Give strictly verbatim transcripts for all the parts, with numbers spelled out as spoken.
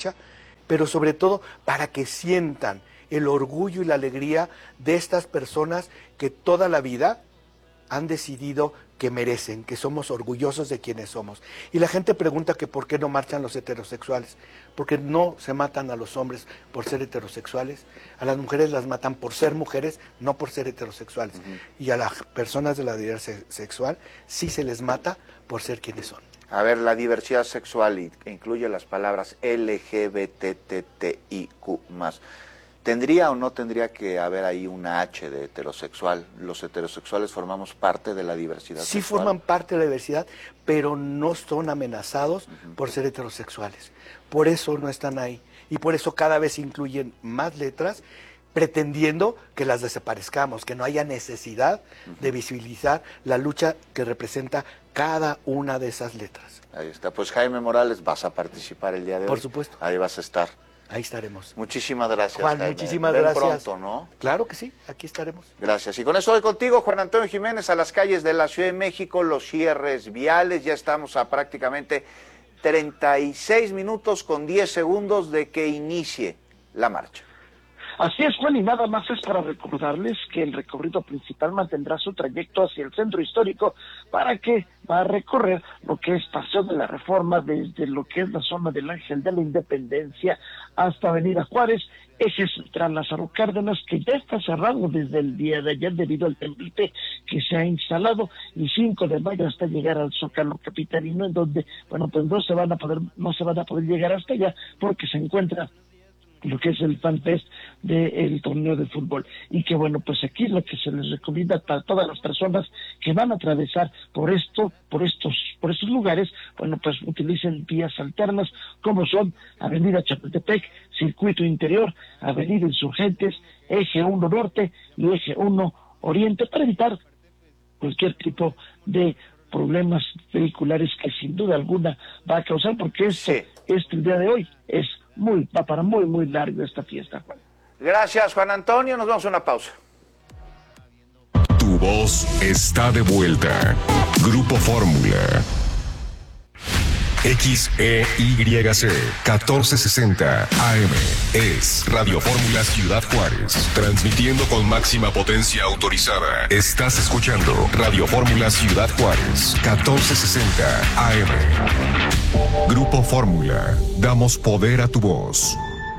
marcha, pero sobre todo para que sientan el orgullo y la alegría de estas personas que toda la vida han decidido que merecen, que somos orgullosos de quienes somos. Y la gente pregunta que por qué no marchan los heterosexuales, porque no se matan a los hombres por ser heterosexuales, a las mujeres las matan por ser mujeres, no por ser heterosexuales. Uh-huh. Y a las personas de la diversidad sexual sí se les mata por ser quienes son. A ver, la diversidad sexual incluye las palabras L G B T T I Q más. ¿Tendría o no tendría que haber ahí una H de heterosexual? ¿Los heterosexuales formamos parte de la diversidad sí sexual? Sí forman parte de la diversidad, pero no son amenazados uh-huh. por ser heterosexuales. Por eso no están ahí. Y por eso cada vez incluyen más letras, pretendiendo que las desaparezcamos, que no haya necesidad uh-huh. de visibilizar la lucha que representa cada una de esas letras. Ahí está. Pues Jaime Morales, vas a participar el día de hoy. Por supuesto. Ahí vas a estar. Ahí estaremos. Muchísimas gracias, Juan, Jaime. muchísimas Ven gracias. Pronto, ¿no? Claro que sí, aquí estaremos. Gracias. Y con eso voy contigo, Juan Antonio Jiménez, a las calles de la Ciudad de México, los cierres viales. Ya estamos a prácticamente treinta y seis minutos con diez segundos de que inicie la marcha. Así es, Juan, y nada más es para recordarles que el recorrido principal mantendrá su trayecto hacia el centro histórico para que va a recorrer lo que es Paseo de la Reforma desde lo que es la zona del Ángel de la Independencia hasta Avenida Juárez, eje central Lázaro Cárdenas, que ya está cerrado desde el día de ayer debido al temblor que se ha instalado, y cinco de mayo hasta llegar al Zócalo capitalino, en donde, bueno, pues no se van a poder, no se van a poder llegar hasta allá porque se encuentra lo que es el FanFest del torneo de fútbol, y que bueno, pues aquí lo que se les recomienda para todas las personas que van a atravesar por esto, por estos, por estos lugares, bueno, pues utilicen vías alternas como son Avenida Chapultepec, Circuito Interior, Avenida Insurgentes, Eje uno Norte y Eje uno Oriente, para evitar cualquier tipo de problemas vehiculares que sin duda alguna va a causar, porque esto, sí. este el día de hoy es muy, va para muy, muy largo esta fiesta, Juan. Gracias, Juan Antonio. Nos vamos a una pausa. Tu voz está de vuelta. Grupo Fórmula. X E Y C catorce sesenta A M es Radio Fórmula Ciudad Juárez, transmitiendo con máxima potencia autorizada. Estás escuchando Radio Fórmula Ciudad Juárez, catorce sesenta A M. Grupo Fórmula, damos poder a tu voz.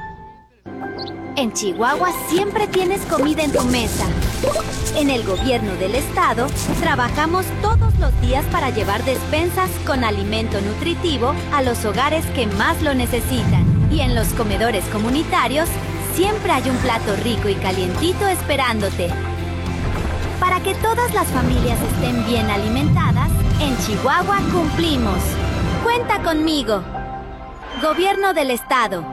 En Chihuahua siempre tienes comida en tu mesa. En el gobierno del estado, trabajamos todos los días para llevar despensas con alimento nutritivo a los hogares que más lo necesitan. Y en los comedores comunitarios, siempre hay un plato rico y calientito esperándote. Para que todas las familias estén bien alimentadas, en Chihuahua cumplimos. Cuenta conmigo. Gobierno del estado.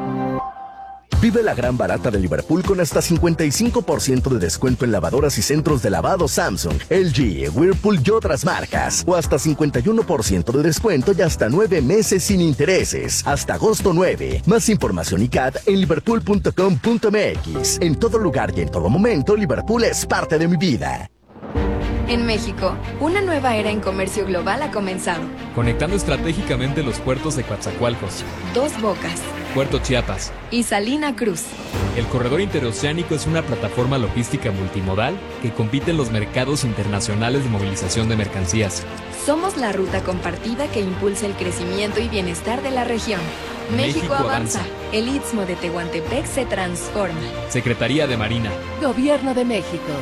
Vive la gran barata de Liverpool con hasta cincuenta y cinco por ciento de descuento en lavadoras y centros de lavado Samsung, L G, Whirlpool y otras marcas. O hasta cincuenta y uno por ciento de descuento y hasta nueve meses sin intereses. Hasta agosto nueve. Más información y C A D en liverpool punto com punto m x. En todo lugar y en todo momento, Liverpool es parte de mi vida. En México, una nueva era en comercio global ha comenzado. Conectando estratégicamente los puertos de Coatzacoalcos, Dos Bocas, Puerto Chiapas y Salina Cruz. El corredor interoceánico es una plataforma logística multimodal que compite en los mercados internacionales de movilización de mercancías. Somos la ruta compartida que impulsa el crecimiento y bienestar de la región. México, México avanza. avanza. El Istmo de Tehuantepec se transforma. Secretaría de Marina. Gobierno de México.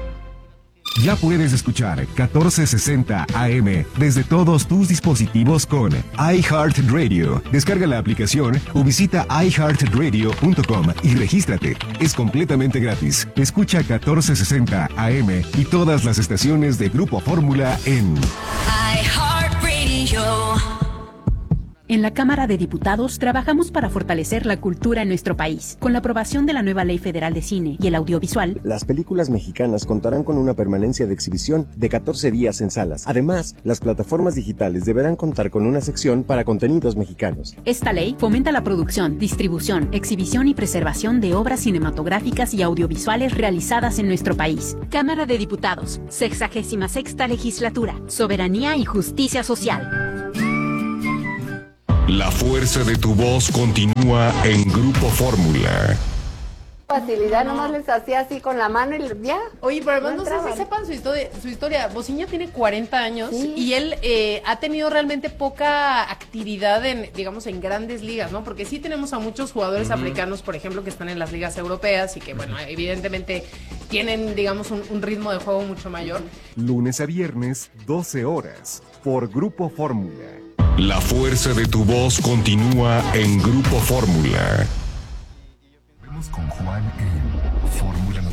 Ya puedes escuchar catorce sesenta A M desde todos tus dispositivos con iHeartRadio. Descarga la aplicación o visita i heart radio punto com y regístrate. Es completamente gratis. Escucha catorce sesenta A M y todas las estaciones de Grupo Fórmula en iHeartRadio. En la Cámara de Diputados trabajamos para fortalecer la cultura en nuestro país. Con la aprobación de la nueva Ley Federal de Cine y el Audiovisual, las películas mexicanas contarán con una permanencia de exhibición de catorce días en salas. Además, las plataformas digitales deberán contar con una sección para contenidos mexicanos. Esta ley fomenta la producción, distribución, exhibición y preservación de obras cinematográficas y audiovisuales realizadas en nuestro país. Cámara de Diputados, sexagésima sexta legislatura, soberanía y justicia social. La fuerza de tu voz continúa en Grupo Fórmula. Facilidad, nomás les hacía así con la mano y ya. Oye, pero además no no, sé si sepan su historia. Su historia. Bociña tiene cuarenta años sí. y él eh, ha tenido realmente poca actividad en, digamos, en grandes ligas, ¿no? Porque sí tenemos a muchos jugadores uh-huh. africanos, por ejemplo, que están en las ligas europeas y que, bueno, evidentemente tienen, digamos, un, un ritmo de juego mucho mayor. Lunes a viernes, doce horas, por Grupo Fórmula. La fuerza de tu voz continúa en Grupo Fórmula. Con Juan en Fórmula